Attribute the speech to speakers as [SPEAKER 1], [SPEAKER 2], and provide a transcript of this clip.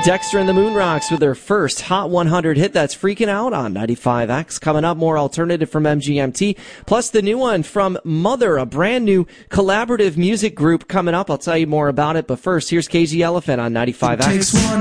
[SPEAKER 1] Dexter and the Moonrocks with their first Hot 100 hit. That's Freaking Out on 95X. Coming up, more alternative from MGMT. Plus the new one from Mother, a brand new collaborative music group coming up. I'll tell you more about it. But first, here's KG Elephant on 95X.